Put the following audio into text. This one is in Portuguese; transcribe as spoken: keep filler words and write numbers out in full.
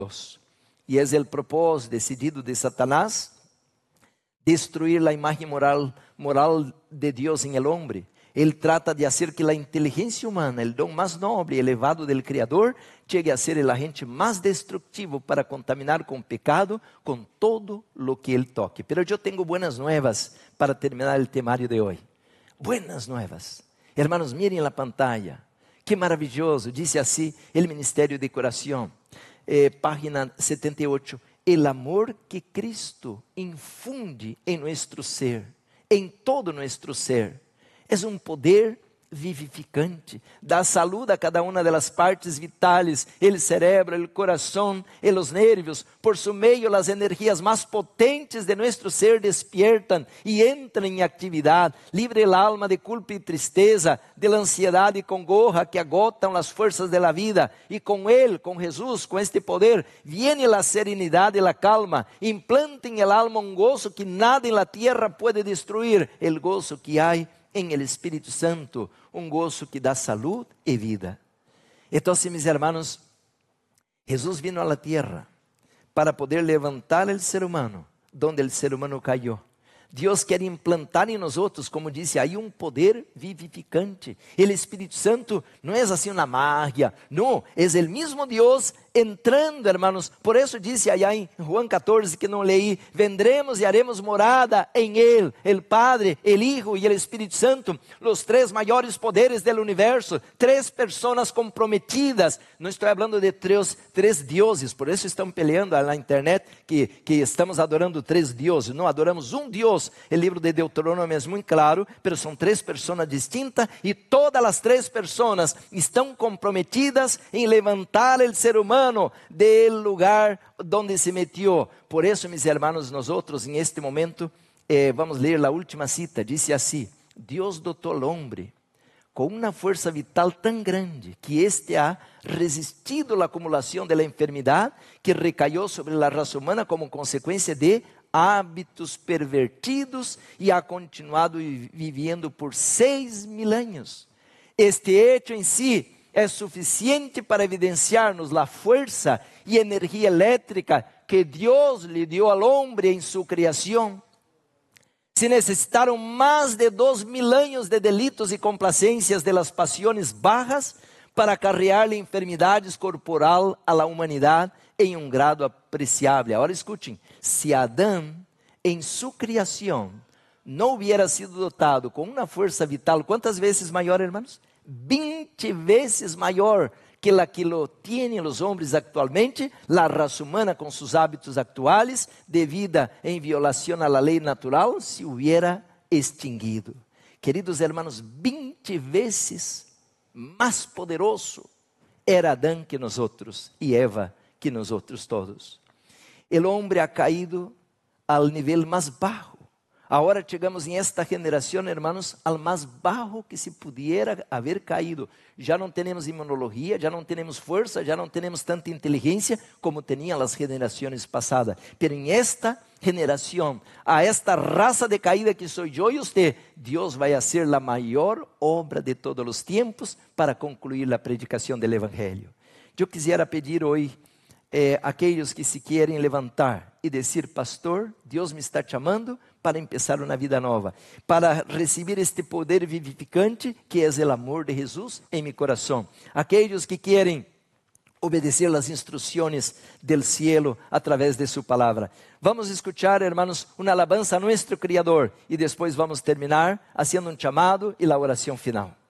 Y es el propósito decidido de Satanás destruir la imagen moral, moral de Dios en el hombre. Él trata de hacer que la inteligencia humana, el don más noble y elevado del Creador, llegue a ser el agente más destructivo para contaminar con pecado, con todo lo que él toque. Pero yo tengo buenas nuevas para terminar el temario de hoy. Buenas nuevas. Hermanos, miren la pantalla. Qué maravilloso. Dice así el Ministerio de Curación, eh, página setenta y ocho. El amor que Cristo infunde en nuestro ser, en todo nuestro ser, es um poder vivificante, dá saúde a cada uma das partes vitais, o cerebro, o coração e os nervios. Por su meio, as energias mais potentes de nosso ser despiertam e entram em atividade, livre el alma de culpa e tristeza, de la ansiedade e congoja que agotam as forças de la vida. E com Ele, com Jesus, com este poder, viene la serenidade e la calma. Implanta em el alma um gozo que nada em la tierra pode destruir, el gozo que há em el Espírito Santo, um gozo que dá saúde e vida. Então, meus irmãos, Jesus vino a la tierra para poder levantar el ser humano, donde el ser humano cayó. Deus quer implantar em nós outros, como disse aí, um poder vivificante. O Espírito Santo não é assim uma magia, não, é o mesmo Deus entrando, hermanos. Por isso disse aí em Juan catorze, que não leí, vendremos e haremos morada em Ele, el Padre, el Hijo e el Espírito Santo, os três maiores poderes do universo, três pessoas comprometidas. Não estou falando de três, três deuses, por isso estão peleando na internet que, que estamos adorando três deuses. Não, adoramos um Deus. O livro de Deuteronômio é muito claro, mas são três pessoas distintas e todas as três pessoas estão comprometidas em levantar o ser humano do lugar onde se metió. Por isso, meus irmãos, nós outros, em este momento, eh, vamos ler a última cita. Diz assim: Deus dotou ao homem com uma força vital tão grande que este ha resistido a acumulação da enfermidade que recaiu sobre a raça humana como consequência de hábitos pervertidos e ha continuado vivendo por seis mil anos. Este hecho em si é suficiente para evidenciar-nos a força e energia elétrica que Deus lhe deu ao homem em sua criação. Se necessitaram mais de dois mil anos de delitos e complacências de las pasiones bajas para acarrear enfermidades corporal a la humanidade em um grado apreciável. Agora escutem, se Adão em sua criação não hubiera sido dotado com uma força vital, quantas vezes maior, hermanos? vinte vezes maior que la que lo tienen los hombres actualmente, la raza humana con sus hábitos actuales de vida en violación a la ley natural se hubiera extinguido. Queridos hermanos, vinte vezes más poderoso era Adán que nosotros y Eva que nosotros todos. El hombre ha caído al nivel más bajo. Ahora chegamos em esta geração, hermanos, al mais bajo que se pudiera haber caído. Já não temos imunologia, já não temos força, já não temos tanta inteligência como tinham as gerações passadas. Pero em esta geração, a esta raça de caída que sou eu e você, Deus vai fazer a maior obra de todos os tempos para concluir a predicação do Evangelho. Eu quisiera pedir hoje eh, aqueles que se querem levantar e dizer: pastor, Deus me está chamando para empezar uma vida nova, para receber este poder vivificante que é o amor de Jesus em meu coração. Aqueles que querem obedecer as instruções del cielo a través de sua palavra. Vamos escuchar, hermanos, uma alabanza a nosso Criador e depois vamos terminar haciendo um chamado e a oração final.